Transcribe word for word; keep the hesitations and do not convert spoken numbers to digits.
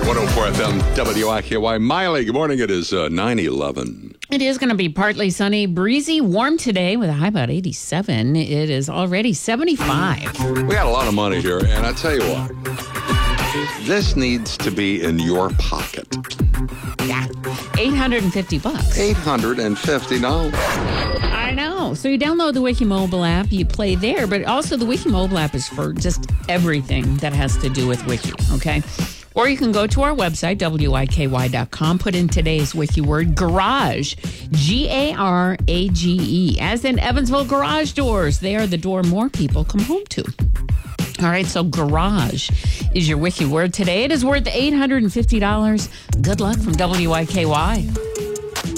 one oh four F M, W I K Y. Miley, good morning. It is uh, nine eleven. It is going to be partly sunny, breezy, warm today with a high about eighty-seven. It is already seventy-five. We got a lot of money here, and I tell you what, this needs to be in your pocket. Yeah, eight hundred fifty bucks. eight hundred fifty dollars. I know. So you download the Wiki Mobile app, you play there, but also the Wiki Mobile app is for just everything that has to do with Wiki, okay? Or you can go to our website, W I K Y dot com, put in today's Wiki word, garage, G A R A G E, as in Evansville Garage Doors. They are the door more people come home to. All right, so garage is your Wiki word today. It is worth eight hundred fifty dollars. Good luck from W I K Y.